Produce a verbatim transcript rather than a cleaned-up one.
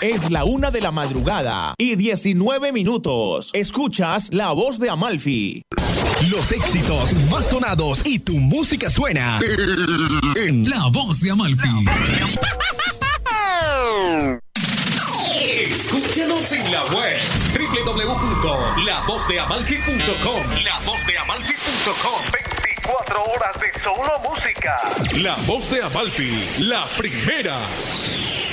Es la una de la madrugada y diecinueve minutos. Escuchas La Voz de Amalfi. Los éxitos más sonados y tu música suena en La Voz de Amalfi. Escúchanos en la web doble u doble u doble u punto la voz de amalfi punto com. la voz de amalfi punto com. veinticuatro horas de solo música. La Voz de Amalfi, la primera.